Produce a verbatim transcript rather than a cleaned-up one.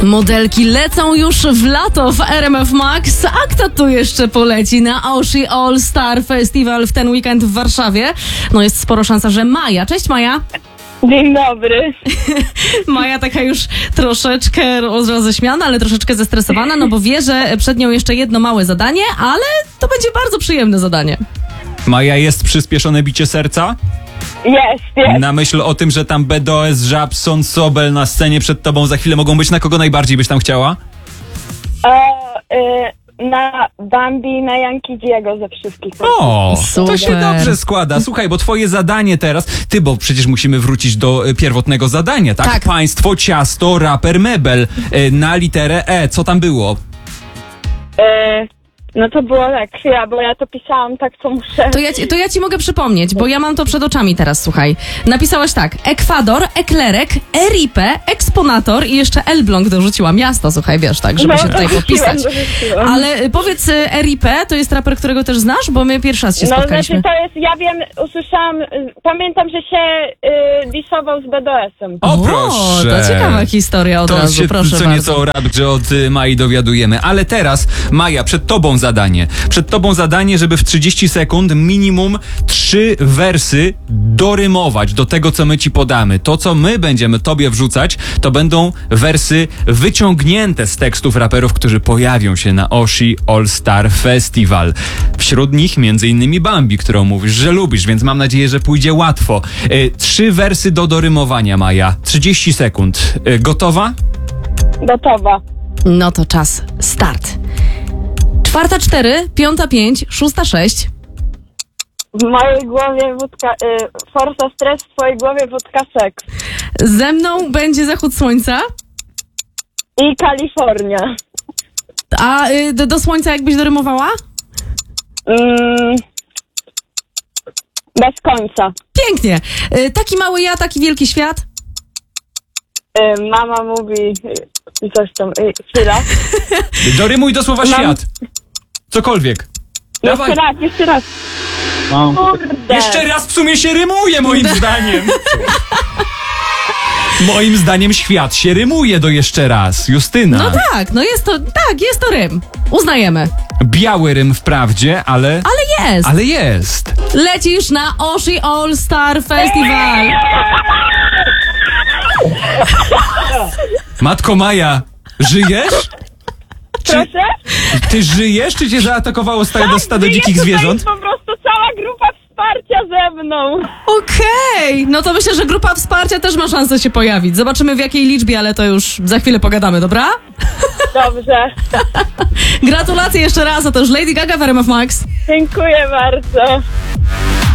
Modelki lecą już w lato w R M F Max, a kto tu jeszcze poleci na Oshi All Star Festival w ten weekend w Warszawie? No jest sporo szansa, że Maja. Cześć Maja. Dzień dobry. Maja taka już troszeczkę roześmiana, ale troszeczkę zestresowana, no bo wie, że przed nią jeszcze jedno małe zadanie, ale to będzie bardzo przyjemne zadanie. Maja, jest przyspieszone bicie serca? Jest, jest. Na myśl o tym, że tam B D O S, Żabson, Sobel na scenie przed tobą za chwilę mogą być, na kogo najbardziej byś tam chciała? E, y, na Bambi i na Yankee'ego ze wszystkich. O, to Super. się dobrze składa. Słuchaj, bo twoje zadanie teraz, ty, bo przecież musimy wrócić do y, pierwotnego zadania, tak? Tak. Państwo, ciasto, raper, mebel. Y, na literę E, co tam było? E, no to było tak, chwila, bo ja to pisałam tak, co muszę. To ja, ci, to ja ci mogę przypomnieć, bo ja mam to przed oczami teraz, słuchaj. Napisałaś tak, Ekwador, Eklerek, Eripe, Eksponator i jeszcze Elbląg dorzuciła miasto, słuchaj, wiesz, tak, żeby No, się tutaj dorzuciłam, popisać. dorzuciłam. Ale y, powiedz, y, Eripe to jest raper, którego też znasz, bo my pierwszy raz się No spotkaliśmy. znaczy to jest, ja wiem, usłyszałam, y, pamiętam, że się y, disował z B D O S-em. O, proszę. To ciekawa historia od To razu, się proszę co bardzo. nieco o raprze od y, Mai dowiadujemy. Ale teraz, Maja, przed tobą zadanie. Przed tobą zadanie, żeby w trzydzieści sekund minimum trzy wersy dorymować do tego, co my ci podamy. To, co my będziemy tobie wrzucać, to będą wersy wyciągnięte z tekstów raperów, którzy pojawią się na Oshi All Star Festival. Wśród nich między innymi Bambi, którą mówisz, że lubisz, więc mam nadzieję, że pójdzie łatwo. Y, trzy wersy do dorymowania, Maja. trzydzieści sekund. Y, gotowa? Gotowa. No to czas, start. Czwarta cztery, piąta pięć, szósta sześć. W mojej głowie wódka, y, forsa stres, w twojej głowie wódka seks. Ze mną będzie zachód słońca, I Kalifornia. a y, do, do słońca jakbyś dorymowała? Mm, bez końca. Pięknie. Y, taki mały ja, taki wielki świat. Y, mama mówi y, coś tam, y, chwila. Dorymuj do słowa Mam- świat. Cokolwiek. Dawaj. Jeszcze raz, jeszcze raz. Kurde. Jeszcze raz w sumie się rymuje, moim zdaniem. Moim zdaniem świat się rymuje do jeszcze raz. Justyna. No tak, no jest to, tak, jest to rym. Uznajemy. Biały rym wprawdzie, ale... Ale jest. Ale jest. Lecisz na Oshi All Star Festival. Matko Maja, żyjesz? Czy Proszę? ty żyjesz, czy cię zaatakowało stado, stado Żyje dzikich tutaj zwierząt? po prostu cała grupa wsparcia ze mną. Okej, no to myślę, że grupa wsparcia też ma szansę się pojawić. Zobaczymy w jakiej liczbie, ale to już za chwilę pogadamy, dobra? Dobrze. Gratulacje jeszcze raz, a to już Lady Gaga w R M F Max. Dziękuję bardzo.